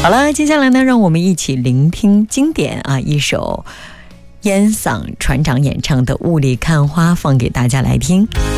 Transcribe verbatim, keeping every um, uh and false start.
好了，接下来呢，让我们一起聆听经典啊，一首烟嗓船长演唱的《雾里看花》，放给大家来听。